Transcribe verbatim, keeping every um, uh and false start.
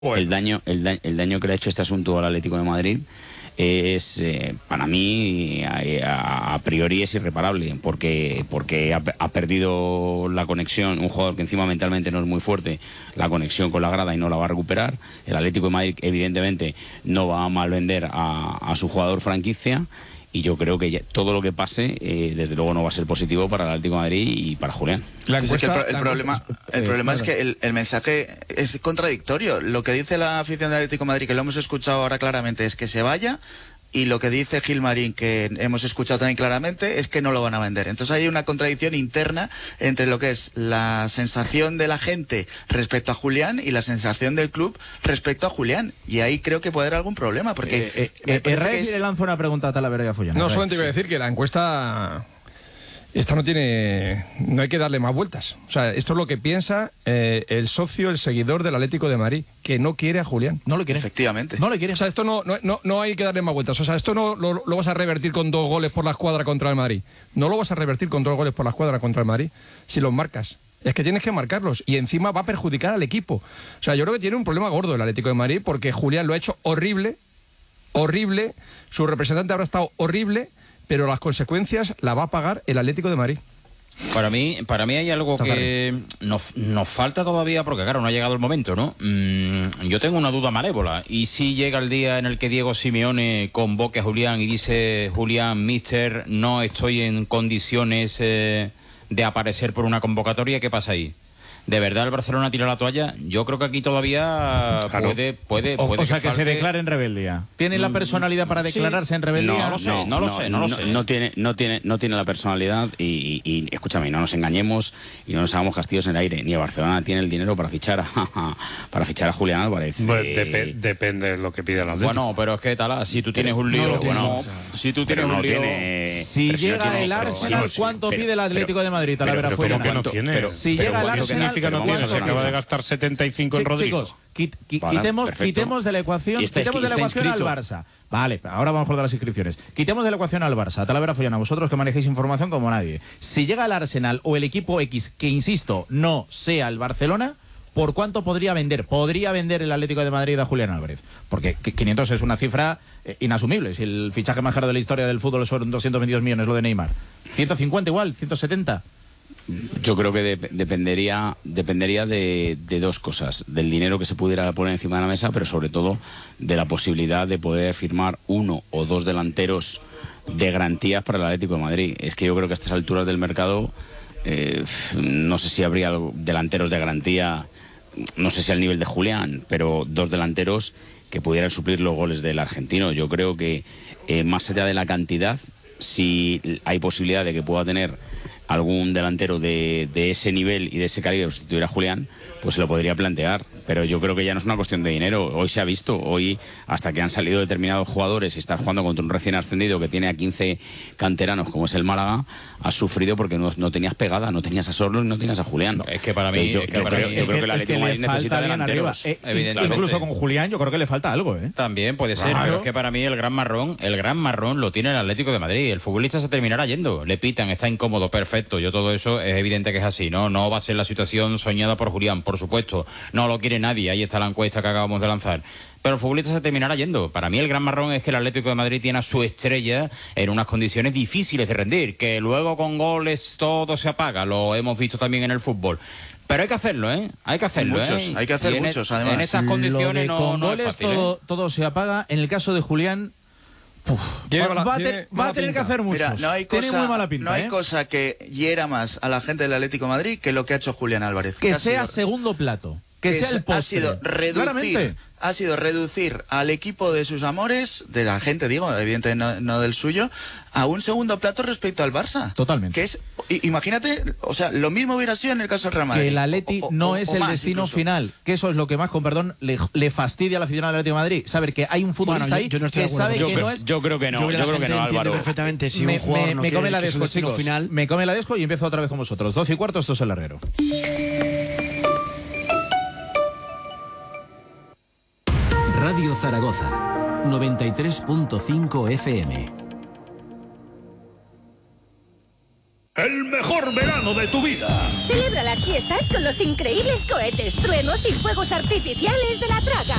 el daño, el, da, el daño que le ha hecho este asunto al Atlético de Madrid es, eh, para mí, a, a priori es irreparable, porque, porque ha, ha perdido la conexión, un jugador que encima mentalmente no es muy fuerte, la conexión con la grada y no la va a recuperar. El Atlético de Madrid, evidentemente, no va a malvender a, a su jugador franquicia. Y yo creo que ya, todo lo que pase, eh, desde luego no va a ser positivo para el Atlético de Madrid y para Julián. La encuesta, es que el, pro, el problema, el problema eh, es que el, el mensaje es contradictorio. Lo que dice la afición del Atlético de Madrid, que lo hemos escuchado ahora claramente, es que se vaya. Y lo que dice Gilmarín, que hemos escuchado también claramente, es que no lo van a vender. Entonces hay una contradicción interna entre lo que es la sensación de la gente respecto a Julián y la sensación del club respecto a Julián. Y ahí creo que puede haber algún problema, porque... Eh, eh, eh, Rey es... le lanzo una pregunta a Talavera y a Fullana. No, solamente iba a decir que la encuesta... Esta no tiene... No hay que darle más vueltas. O sea, esto es lo que piensa eh, el socio, el seguidor del Atlético de Madrid, que no quiere a Julián. No lo quiere. Efectivamente. No le quiere. O sea, esto no, no, no, no hay que darle más vueltas. O sea, esto no lo, lo vas a revertir con dos goles por la escuadra contra el Madrid. No lo vas a revertir con dos goles por la escuadra contra el Madrid si los marcas. Es que tienes que marcarlos y encima va a perjudicar al equipo. O sea, yo creo que tiene un problema gordo el Atlético de Madrid porque Julián lo ha hecho horrible, horrible, su representante habrá estado horrible, pero las consecuencias las va a pagar el Atlético de Madrid. Para mí, para mí hay algo que nos, nos falta todavía, porque claro, no ha llegado el momento, ¿no? Mm, yo tengo una duda malévola. ¿Y si llega el día en el que Diego Simeone convoque a Julián y dice, Julián, mister, no estoy en condiciones eh, de aparecer por una convocatoria? ¿Qué pasa ahí? ¿De verdad el Barcelona tira la toalla? Yo creo que aquí todavía claro. puede, puede, o, puede o sea, que, que falte... se declare en rebeldía. ¿Tiene la personalidad para declararse sí. en rebeldía? No, no lo sé, no, no lo no, sé, no lo no, sé. No tiene, no tiene, no tiene la personalidad y, y, y escúchame, no nos engañemos y no nos hagamos castillos en el aire. Ni el Barcelona tiene el dinero para fichar a, para fichar a Julián Álvarez. Bueno, eh... dep depende de lo que pida el Atlético. Bueno, pero es que tal, si tú tienes un lío, no bueno, no, o sea, si tú tienes un no lío, tiene, si llega no tiene, el Arsenal, pero, ¿cuánto pero, pide el Atlético pero, de Madrid? Pero, pero, pero que no tiene. Pero, si pero, llega el Arsenal, significa no tiene? Se acaba de gastar setenta y cinco en Rodrigo. Chicos, quit, quit, vale, quitemos, quitemos de la ecuación, quitemos de la ecuación al Barça. Vale, ahora vamos por de las inscripciones. Quitemos de la ecuación al Barça. Talavera Fullana, vosotros que manejéis información como nadie. Si llega el Arsenal o el equipo X, que insisto, no sea el Barcelona, ¿por cuánto podría vender? Podría vender el Atlético de Madrid a Julián Álvarez. Porque quinientos es una cifra eh, inasumible. Si el fichaje más caro de la historia del fútbol son doscientos veintidós millones, lo de Neymar. ciento cincuenta igual, ciento setenta. Yo creo que de, dependería dependería de, de dos cosas: del dinero que se pudiera poner encima de la mesa, pero sobre todo de la posibilidad de poder firmar uno o dos delanteros de garantías para el Atlético de Madrid. Es que yo creo que a estas alturas del mercado eh, no sé si habría delanteros de garantía, no sé si al nivel de Julián, pero dos delanteros que pudieran suplir los goles del argentino. Yo creo que eh, más allá de la cantidad, si hay posibilidad de que pueda tener algún delantero de, de ese nivel y de ese calibre que sustituir a Julián, pues se lo podría plantear. Pero yo creo que ya no es una cuestión de dinero. Hoy se ha visto, hoy hasta que han salido determinados jugadores y estar jugando contra un recién ascendido que tiene a quince canteranos como es el Málaga, has sufrido porque no, no tenías pegada, no tenías a Sorlo y no tenías a Julián. No, es que para mí, yo, es que yo, para creo, mí yo creo que el Atlético de Madrid necesita delanteros. Eh, evidentemente. Incluso con Julián yo creo que le falta algo, ¿eh? También puede ser, claro. Pero es que para mí el gran marrón, el gran marrón lo tiene el Atlético de Madrid. El futbolista se terminará yendo, le pitan, está incómodo, perfecto. Yo todo eso es evidente que es así, ¿no? No va a ser la situación soñada por Julián, por supuesto. No lo quiere nadie, ahí está la encuesta que acabamos de lanzar. Pero el futbolista se terminará yendo. Para mí el gran marrón es que el Atlético de Madrid tiene a su estrella en unas condiciones difíciles de rendir, que luego con goles todo se apaga, lo hemos visto también en el fútbol. Pero hay que hacerlo, ¿eh? Hay que hacerlo, muchos, ¿eh? hay que hacer muchos, en, además. En estas condiciones no, con no goles es fácil, todo, ¿eh? todo se apaga. En el caso de Julián, Uf, va, mala, va, a, te, va a tener pinta. que hacer muchos. Mira, no hay cosa, tiene muy mala pinta, no hay ¿eh? cosa que hiera más a la gente del Atlético de Madrid que lo que ha hecho Julián Álvarez. Que, que sea sido, segundo plato. Que, que sea el postre. Ha sido reducir, ha sido reducir al equipo de sus amores, de la gente, digo, evidentemente no, no del suyo, a un segundo plato respecto al Barça. Totalmente. Que es, imagínate, o sea, lo mismo hubiera sido en el caso del Real Madrid. Que el Atleti o, o, no o, es o el destino incluso. final. Que eso es lo que más, con perdón, le, le fastidia a la afición del Atlético de Madrid. Saber que hay un futbolista bueno, yo, ahí yo no que sabe yo que creo, no es... Yo creo que no, yo, yo creo que no, Álvaro. perfectamente si me, un jugador me, no me come la que desco, chicos. Final... Me come la desco y empiezo otra vez con vosotros. doce y cuarto, esto es El Herrero. Radio Zaragoza, noventa y tres punto cinco F M. El mejor verano verano de tu vida. Celebra las fiestas con los increíbles cohetes, truenos y fuegos artificiales de La Traga.